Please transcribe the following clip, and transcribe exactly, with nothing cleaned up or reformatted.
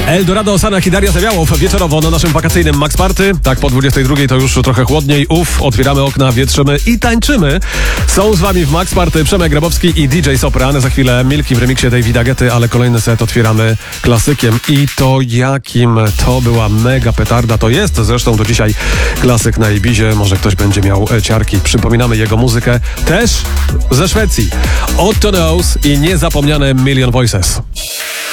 Eldorado, Sanach i Daria Zawiałow wieczorowo na naszym wakacyjnym Max Party. Tak po dwudziestej drugiej to już trochę chłodniej. Uf, otwieramy okna, wietrzymy i tańczymy. Są z wami w Max Party Przemek Grabowski i D J Sopran. Za chwilę Milki w remiksie Davida Guetty, ale kolejny set otwieramy klasykiem. I to jakim? To była mega petarda. To jest zresztą do dzisiaj klasyk na Ibizie. Może ktoś będzie miał ciarki. Przypominamy jego muzykę też ze Szwecji. Otto Knows i niezapomniane Million Voices.